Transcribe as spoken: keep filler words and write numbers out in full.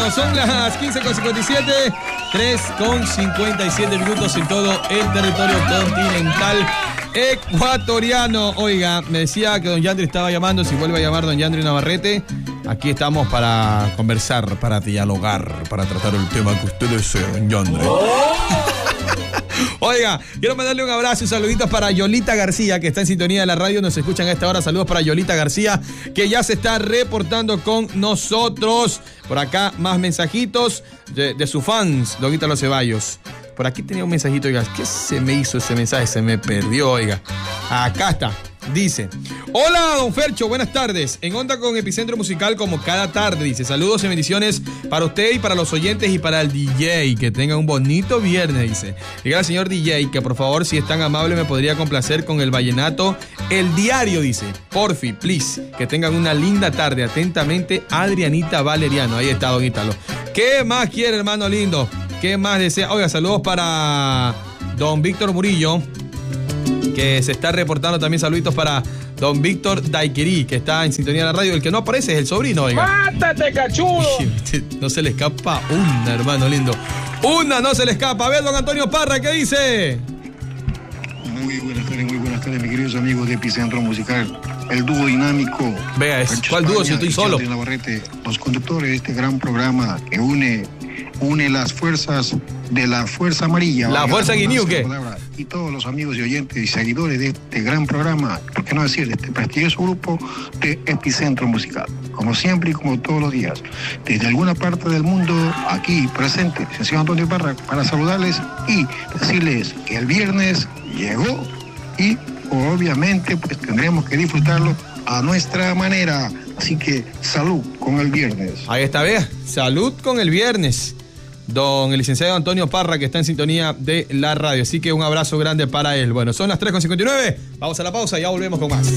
Bueno, son las quince con cincuenta y siete, tres con cincuenta y siete minutos en todo el territorio continental ecuatoriano. Oiga, me decía que don Yandri estaba llamando. Si vuelve a llamar don Yandri Navarrete, aquí estamos para conversar, para dialogar, para tratar el tema que usted desee, don Yandri. Oiga, quiero mandarle un abrazo y saluditos para Yolita García, que está en sintonía de la radio, nos escuchan a esta hora. Saludos para Yolita García, que ya se está reportando con nosotros. Por acá, más mensajitos de, de sus fans, don Ítalo Ceballos. Por aquí tenía un mensajito, oiga, ¿qué se me hizo ese mensaje? Se me perdió, oiga. Acá está. Dice, hola don Fercho, buenas tardes. En onda con Epicentro Musical como cada tarde. Dice, saludos y bendiciones para usted y para los oyentes y para el D J. Que tenga un bonito viernes, dice. Diga al señor D J que por favor, si es tan amable, me podría complacer con el vallenato El Diario, dice. Porfi, please. Que tengan una linda tarde. Atentamente, Adrianita Valeriano. Ahí está, don Ítalo. ¿Qué más quiere, hermano lindo? ¿Qué más desea? Oiga, saludos para don Víctor Murillo, que se está reportando. También saluditos para don Víctor Daiquerí, que está en sintonía de la radio. El que no aparece es el sobrino, oiga. ¡Mátate, cachudo! No se le escapa una, hermano lindo. Una no se le escapa. A ver, don Antonio Parra, ¿qué dice? Muy buenas tardes, muy buenas tardes, mis queridos amigos de Epicentro Musical. El dúo dinámico. Vea, es, ¿cuál dúo si estoy solo? Navarrete, los conductores de este gran programa que une, une las fuerzas de la Fuerza Amarilla. La Fuerza Guineo, ¿qué? Y todos los amigos y oyentes y seguidores de este gran programa, por qué no decir, de este prestigioso grupo de Epicentro Musical. Como siempre y como todos los días, desde alguna parte del mundo, aquí presente, señor Antonio Parra, para saludarles y decirles que el viernes llegó y obviamente pues tendremos que disfrutarlo a nuestra manera. Así que salud con el viernes. Ahí está, vea, salud con el viernes. Don el licenciado Antonio Parra, que está en sintonía de la radio. Así que un abrazo grande para él. Bueno, son las tres con cincuenta y nueve. Vamos a la pausa y ya volvemos con más.